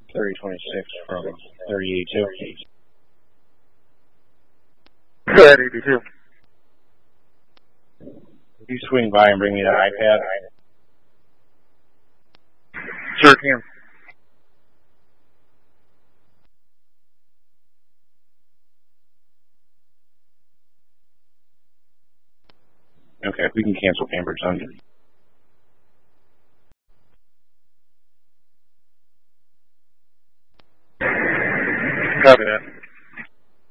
3026 from 3082. Good, 82. If you swing by and bring me that iPad. Sure can. Okay, we can cancel Cambridge Sun. Copy that.